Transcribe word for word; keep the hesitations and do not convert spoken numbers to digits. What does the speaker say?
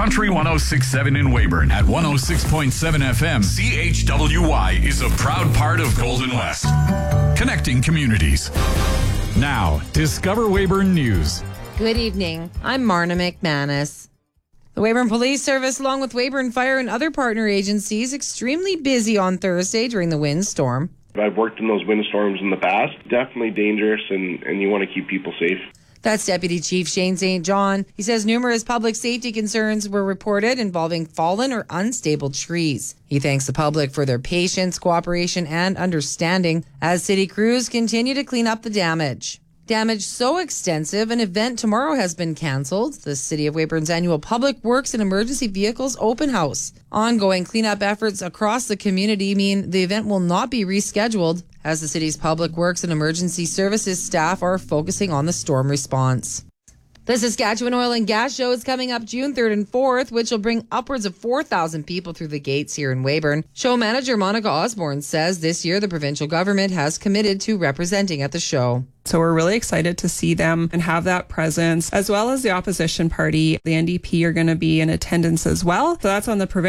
Country one oh six point seven in Weyburn at one oh six point seven F M. C H W Y is a proud part of Golden West. Connecting communities. Now, Discover Weyburn News. Good evening. I'm Marna McManus. The Weyburn Police Service, along with Weyburn Fire and other partner agencies, extremely busy on Thursday during the windstorm. I've worked in those windstorms in the past. Definitely dangerous, and, and you want to keep people safe. That's Deputy Chief Shane Saint John. He says numerous public safety concerns were reported involving fallen or unstable trees. He thanks the public for their patience, cooperation, and understanding as city crews continue to clean up the damage. Damage so extensive, an event tomorrow has been cancelled. The City of Weyburn's annual Public Works and Emergency Vehicles Open House. Ongoing cleanup efforts across the community mean the event will not be rescheduled, as the city's Public Works and Emergency Services staff are focusing on the storm response. The Saskatchewan Oil and Gas Show is coming up June third and fourth, which will bring upwards of four thousand people through the gates here in Weyburn. Show manager Monica Osborne says this year the provincial government has committed to representing at the show. So we're really excited to see them and have that presence, as well as the opposition party. The N D P are going to be in attendance as well. So that's on the provincial